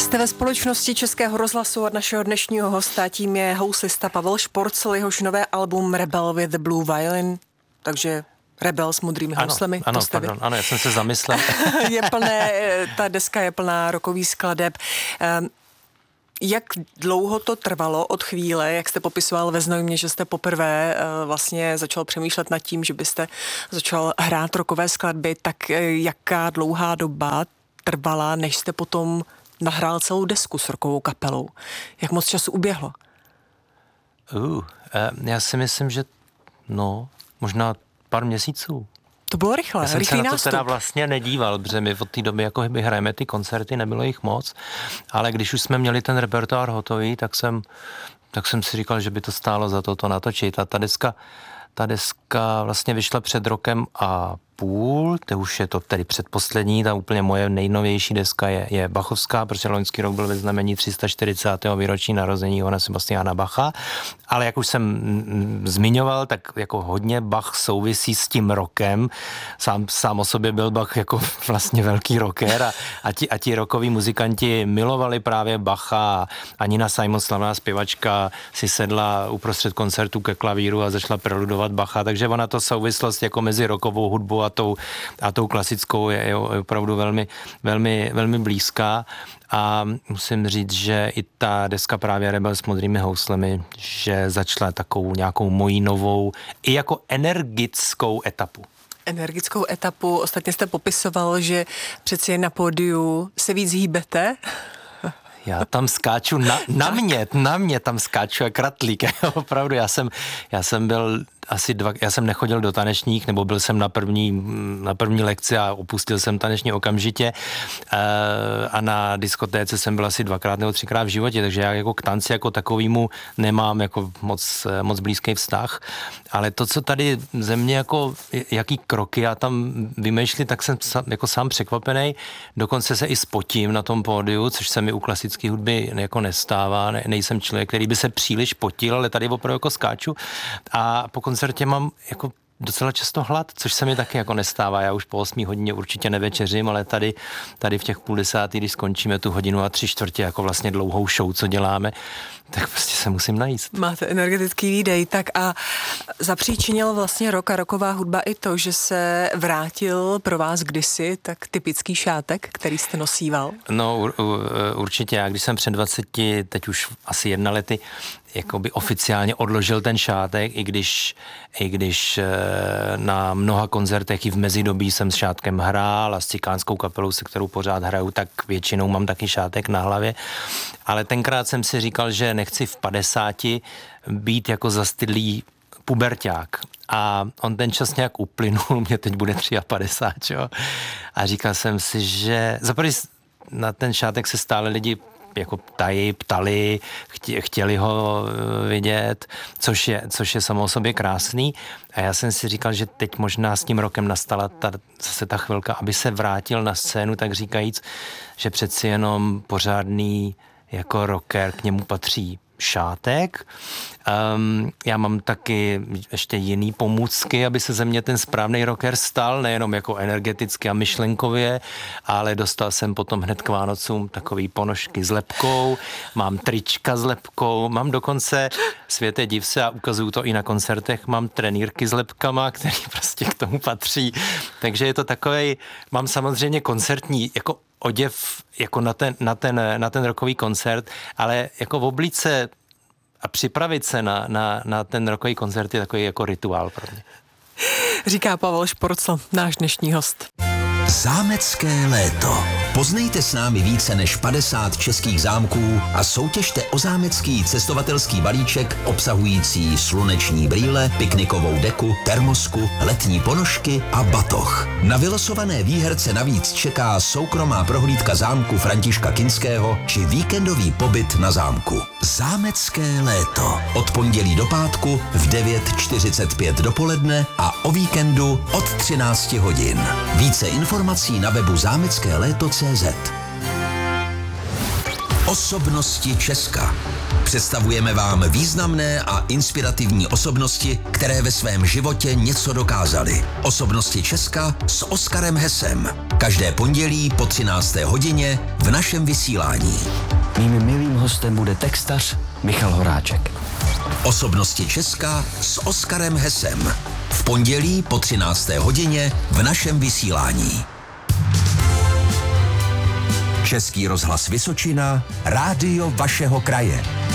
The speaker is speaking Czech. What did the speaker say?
Jste ve společnosti Českého rozhlasu a našeho dnešního hosta, tím je houslista Pavel Šporcl, jehož nové album Rebel with the Blue Violin, takže Rebel s modrými houslemi. Ano, já jsem se zamyslel. Ta deska je plná rockových skladeb. Jak dlouho to trvalo od chvíle, jak jste popisoval ve Znojmě, že jste poprvé vlastně začal přemýšlet nad tím, že byste začal hrát rockové skladby, tak jaká dlouhá doba trvala, než jste potom nahrál celou desku s rockovou kapelou? Jak moc času uběhlo? Já si myslím, že možná pár měsíců. To bylo rychle, já jsem rychlý se na to nástup. Teda vlastně nedíval, protože my od té doby jako hrajeme ty koncerty, nebylo jich moc, ale když už jsme měli ten repertoár hotový, tak jsem si říkal, že by to stálo za to natočit. A ta deska vlastně vyšla před rokem a půl, to už je to tedy předposlední, ta úplně moje nejnovější deska je bachovská, protože loňský rok byl ve znamení 340. výročí narození Johanna Sebastiana Bacha, ale jak už jsem zmiňoval, tak jako hodně Bach souvisí s tím rockem, sám o sobě byl Bach jako vlastně velký rocker a ti rockoví muzikanti milovali právě Bacha a Nina Simon, slavná zpěvačka, si sedla uprostřed koncertu ke klavíru a začala preludovat Bacha, takže ona to souvislost jako mezi rockovou hudbou a tou klasickou je opravdu velmi, velmi, velmi blízká a musím říct, že i ta deska právě Rebel s modrými houslemi, že začala takovou nějakou mojí novou i jako energickou etapu. Energickou etapu, ostatně jste popisoval, že přeci jen na pódiu se víc hýbete. Já tam skáču, na mě tam skáču jak ratlík, opravdu, já jsem byl asi já jsem nechodil do tanečních, nebo byl jsem na první lekci a opustil jsem taneční okamžitě a na diskotéce jsem byl asi 2x nebo 3x v životě, takže já jako k tanci jako takovýmu nemám jako moc blízký vztah, ale to, co tady ze mě jako, jaký kroky já tam vymýšlí, tak jsem jako sám překvapený, dokonce se i spotím na tom pódiu, což se mi u klasické hudby jako nestává, nejsem člověk, který by se příliš potil, ale tady opravdu jako skáču a po koncertě mám jako docela často hlad, což se mi taky jako nestává. Já už po 8 hodině určitě nevečeřím, ale tady v těch 9:30, když skončíme tu hodinu a 3/4 jako vlastně dlouhou show, co děláme, tak prostě se musím najíst. Máte energetický výdej, tak a zapříčinil vlastně rock a rocková hudba i to, že se vrátil pro vás kdysi tak typický šátek, který jste nosíval? No určitě, já když jsem před 20, teď už asi 1 lety, jakoby oficiálně odložil ten šátek, i když na mnoha koncertech i v mezidobí jsem s šátkem hrál a s cikánskou kapelou, se kterou pořád hraju, tak většinou mám taky šátek na hlavě. Ale tenkrát jsem si říkal, že nechci v 50 být jako zastydlý puberťák. A on ten čas nějak uplynul, mě teď bude 53, jo. A říkal jsem si, že zaprvé na ten šátek se stále lidi jako ptali, chtěli ho vidět, což je samo o sobě krásný. A já jsem si říkal, že teď možná s tím rokem nastala zase ta chvilka, aby se vrátil na scénu, tak říkajíc, že přeci jenom pořádný jako rocker, k němu patří šátek. Já mám taky ještě jiný pomůcky, aby se ze mě ten správný rocker stal, nejenom jako energeticky a myšlenkově, ale dostal jsem potom hned k Vánocům takový ponožky s lepkou, mám trička s lepkou, mám dokonce, světe div se, a ukazuju to i na koncertech, mám trenýrky s lepkama, který prostě k tomu patří. Takže je to takovej, mám samozřejmě koncertní jako oděv jako na ten rockový koncert, ale jako v oblice a připravit se na ten rockový koncert je takový jako rituál pro mě. Říká Pavel Šporcl, náš dnešní host. Zámecké léto. Poznejte s námi více než 50 českých zámků a soutěžte o zámecký cestovatelský balíček obsahující sluneční brýle, piknikovou deku, termosku, letní ponožky a batoh. Na vylosované výherce navíc čeká soukromá prohlídka zámku Františka Kinského či víkendový pobyt na zámku. Zámecké léto. Od pondělí do pátku v 9:45 dopoledne a o víkendu od 13 hodin. Více informací na webu zámeckéléto.cz. Osobnosti Česka. Představujeme vám významné a inspirativní osobnosti, které ve svém životě něco dokázaly. Osobnosti Česka s Oskarem Hesem. Každé pondělí po 13. hodině v našem vysílání. Mým milým hostem bude textař Michal Horáček. Osobnosti Česka s Oskarem Hesem. V pondělí po 13. hodině v našem vysílání. Český rozhlas Vysočina, rádio vašeho kraje.